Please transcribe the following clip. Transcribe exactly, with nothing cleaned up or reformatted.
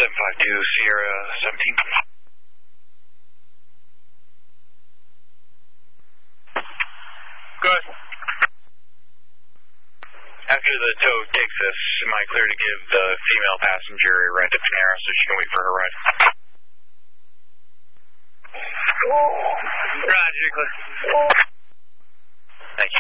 seven five two Sierra seventeen. Good. After the tow takes us, am I clear to give the female passenger a ride to Panera so she can wait for her ride? Roger, clear.